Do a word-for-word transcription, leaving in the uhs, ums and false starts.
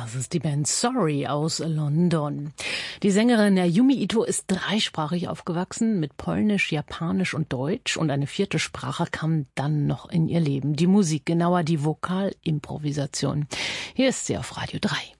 Das ist die Band Sorry aus London. Die Sängerin Yumi Ito ist dreisprachig aufgewachsen mit Polnisch, Japanisch und Deutsch. Und eine vierte Sprache kam dann noch in ihr Leben. Die Musik, genauer die Vokalimprovisation. Hier ist sie auf Radio drei.